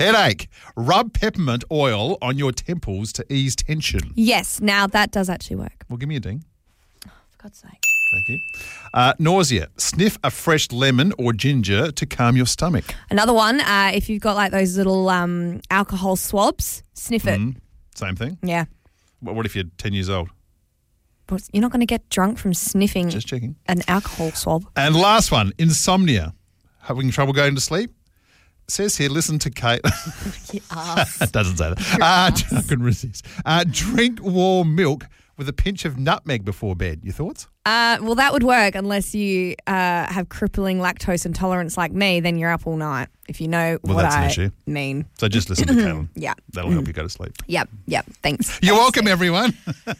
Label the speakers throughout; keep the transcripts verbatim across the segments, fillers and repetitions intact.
Speaker 1: Headache. Rub peppermint oil on your temples to ease tension.
Speaker 2: Yes, now that does actually work.
Speaker 1: Well, give me a ding.
Speaker 2: For God's sake.
Speaker 1: Thank you. Uh, nausea. Sniff a fresh lemon or ginger to calm your stomach.
Speaker 2: Another one, uh, if you've got like those little um, alcohol swabs, sniff it.
Speaker 1: Mm, same thing.
Speaker 2: Yeah.
Speaker 1: What, what if you're ten years old?
Speaker 2: But you're not going to get drunk from sniffing
Speaker 1: Just checking.
Speaker 2: an alcohol swab.
Speaker 1: And last one, insomnia. Having trouble going to sleep? It says here, listen to Kate. It doesn't say that. Uh, I couldn't resist. Uh, drink warm milk with a pinch of nutmeg before bed. Your thoughts?
Speaker 2: Uh, well, that would work unless you uh, have crippling lactose intolerance like me. Then you're up all night. If you know
Speaker 1: Well,
Speaker 2: what
Speaker 1: that's an
Speaker 2: I
Speaker 1: issue.
Speaker 2: mean.
Speaker 1: So just listen to Caitlin.
Speaker 2: Yeah.
Speaker 1: That'll help you go to sleep.
Speaker 2: Yep. Yep. Thanks.
Speaker 1: You're
Speaker 2: Thanks,
Speaker 1: welcome,
Speaker 2: Steve.
Speaker 1: everyone.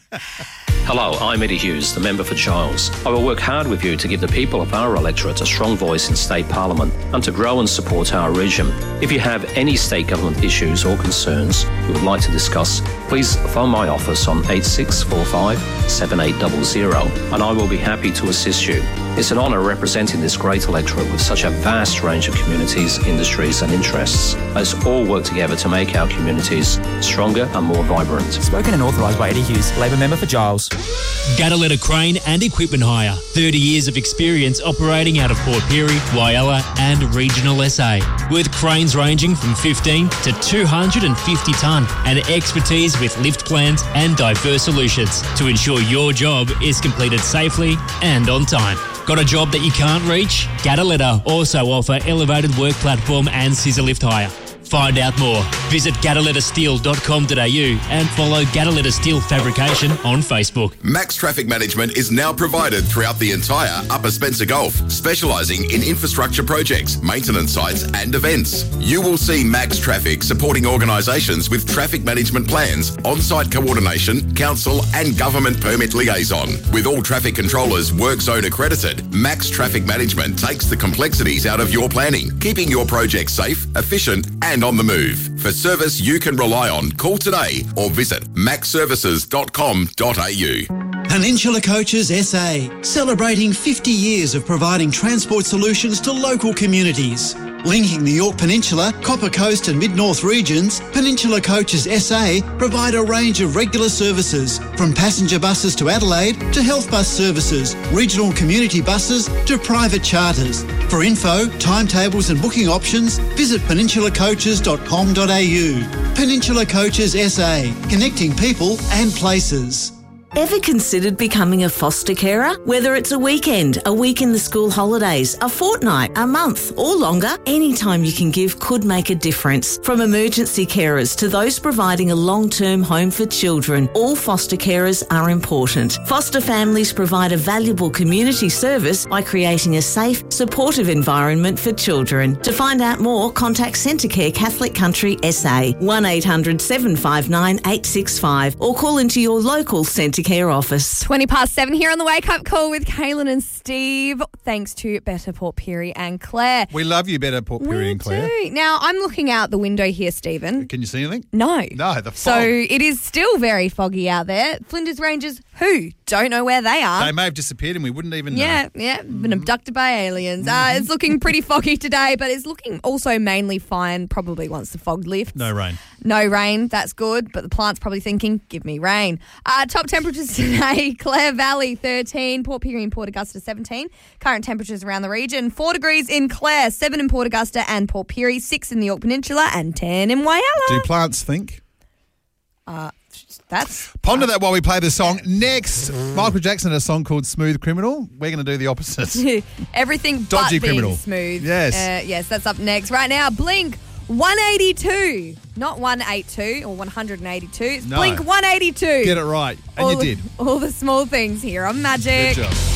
Speaker 3: Hello, I'm Eddie Hughes, the member for Giles. I will work hard with you to give the people of our electorate a strong voice in state parliament and to grow and support our region. If you have any state government issues or concerns you would like to discuss, please phone my office on eight six four five, seven eight zero zero and I will be happy to assist you. It's an honour representing this great electorate with such a vast range of communities, industries and interests. Let's all work together to make our communities stronger and more vibrant.
Speaker 4: Spoken and authorised by Eddie Hughes, Labor member for Giles.
Speaker 5: Gataletta Crane and Equipment Hire. thirty years of experience operating out of Port Pirie, Whyalla and regional S A. With cranes ranging from fifteen to two hundred fifty tonne and expertise with lift plans and diverse solutions to ensure your job is completed safely and on time. Got a job that you can't reach? Gataletta also offer elevated work platform and scissor lift hire. Find out more. Visit gataletta steel dot com dot a u and follow Gataletta Steel Fabrication on Facebook.
Speaker 6: Max Traffic Management is now provided throughout the entire Upper Spencer Gulf, specialising in infrastructure projects, maintenance sites and events. You will see Max Traffic supporting organisations with traffic management plans, on-site coordination, council and government permit liaison. With all traffic controllers work zone accredited, Max Traffic Management takes the complexities out of your planning, keeping your project safe, efficient and on the move. For service you can rely on, call today or visit max services dot com dot a u.
Speaker 7: Peninsula Coaches S A, celebrating fifty years of providing transport solutions to local communities. Linking the Yorke Peninsula, Copper Coast and Mid-North regions, Peninsula Coaches S A provide a range of regular services, from passenger buses to Adelaide to health bus services, regional community buses to private charters. For info, timetables and booking options, visit peninsula coaches dot com dot a u. Peninsula Coaches S A, connecting people and places.
Speaker 8: Ever considered becoming a foster carer? Whether it's a weekend, a week in the school holidays, a fortnight, a month or longer, any time you can give could make a difference. From emergency carers to those providing a long-term home for children, all foster carers are important. Foster families provide a valuable community service by creating a safe, supportive environment for children. To find out more, contact Centrecare Catholic Country S A, one eight hundred seven five nine eight six five or call into your local Centrecare Care office.
Speaker 2: twenty past seven here on the Wake Up Call with Kaylin and Steve. Thanks to Better Port Pirie and Claire.
Speaker 1: We love you, Better Port Pirie
Speaker 2: we
Speaker 1: and Claire.
Speaker 2: do. Now, I'm looking out the window here, Stephen.
Speaker 1: Can you see anything?
Speaker 2: No.
Speaker 1: No, the fog.
Speaker 2: So it is still very foggy out there. Flinders Rangers, who? Don't know where they are.
Speaker 1: They may have disappeared and we wouldn't even
Speaker 2: Yeah,
Speaker 1: know.
Speaker 2: yeah, been abducted by aliens. Uh, it's looking pretty foggy today, but it's looking also mainly fine, probably once the fog lifts.
Speaker 1: No rain.
Speaker 2: No rain, that's good, but the plant's probably thinking, give me rain. Uh, top temperatures today, Clare Valley thirteen, Port Pirie and Port Augusta seventeen. Current temperatures around the region, four degrees in Clare, seven in Port Augusta and Port Pirie, six in the Yorke Peninsula and ten in Whyalla.
Speaker 1: Do plants think?
Speaker 2: Uh, that's
Speaker 1: Ponder that while we play the song. Next, Michael Jackson had a song called Smooth Criminal. We're going to do the opposite.
Speaker 2: everything
Speaker 1: Dodgy
Speaker 2: but being
Speaker 1: criminal.
Speaker 2: smooth.
Speaker 1: Yes.
Speaker 2: Uh, yes, that's up next. Right now, Blink one eighty-two. Not one eighty-two or one eighty-two. It's
Speaker 1: No.
Speaker 2: Blink one eighty-two.
Speaker 1: Get it right. And
Speaker 2: all
Speaker 1: you
Speaker 2: the,
Speaker 1: did.
Speaker 2: All the small things here on Magic.
Speaker 1: Good job.